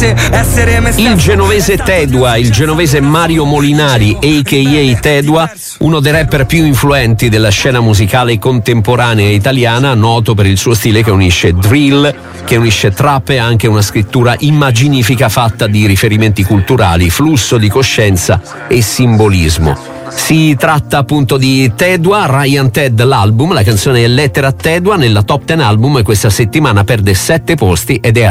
piace essere me stesso. Il genovese Tedua, il genovese Mario Molinari, a.k.a. Tedua, uno dei rapper più influenti della scena musicale contemporanea italiana, noto per il suo stile che unisce drill, che unisce trap e anche una scrittura immaginifica fatta di riferimenti culturali, flusso di coscienza e simbolismo. Si tratta appunto di Tedua, Ryan Ted l'album, la canzone è Lettera a Tedua, nella top 10 album questa settimana perde 7 posti ed è